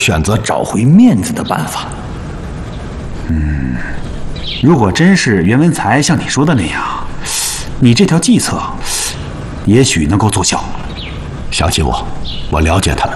选择找回面子的办法。 如果真是袁文才像你说的那样，你这条计策也许能够奏效。 相信我，我了解他们。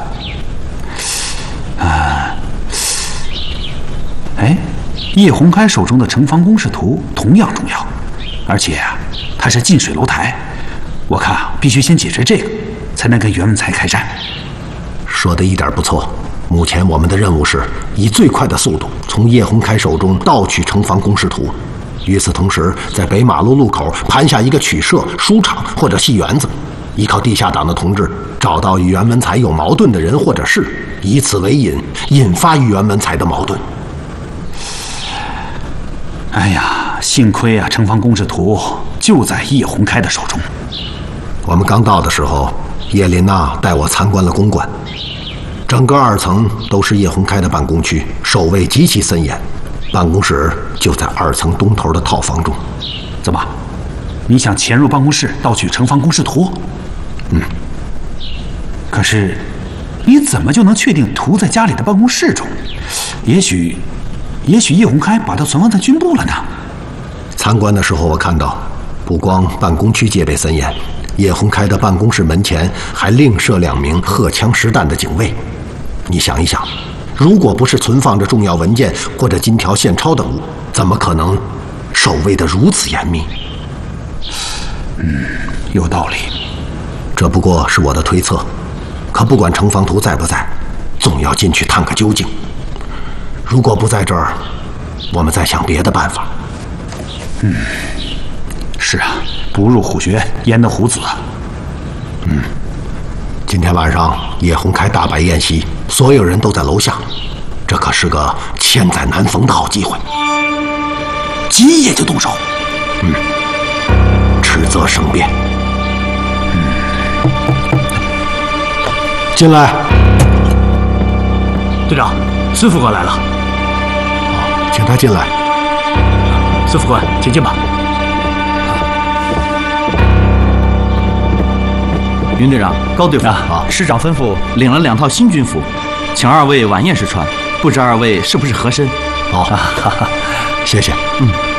叶洪开手中的城防工事图同样重要，而且它是近水楼台，我看必须先解决这个，才能跟袁文才开战。 说的一点不错。目前我们的任务是以最快的速度从叶洪开手中盗取城防工事图，与此同时，在北马路路口盘下一个曲社、书场或者戏园子，依靠地下党的同志找到与袁文才有矛盾的人或者事，以此为引，引发与袁文才的矛盾。 哎呀，幸亏城防工事图就在叶洪开的手中。 我们刚到的时候，叶琳娜带我参观了公馆，整个2层都是叶洪开的办公区，守卫极其森严。办公室就在2层东头的套房中。 怎么，你想潜入办公室盗取城防工事图？可是，你怎么就能确定图在家里的办公室中？也许叶洪开把它存放在军部了呢。 参观的时候，我看到，不光办公区戒备森严，叶洪开的办公室门前还另设2名荷枪实弹的警卫。你想一想，如果不是存放着重要文件或者金条、现钞等物，怎么可能守卫得如此严密？ 有道理。 这不过是我的推测，可不管城防图在不在，总要进去探个究竟。如果不在这儿，我们再想别的办法。 是啊，不入虎穴，焉得虎子啊。 今天晚上叶洪开大摆宴席，所有人都在楼下，这可是个千载难逢的好机会。 今夜就动手。 迟则生变。进来。 队长，孙副官来了。 请他进来。 孙副官，请进吧。 云队长、高队长，师长吩咐领了2套新军服，请2位晚宴时穿，不知2位是不是合身？ 谢谢。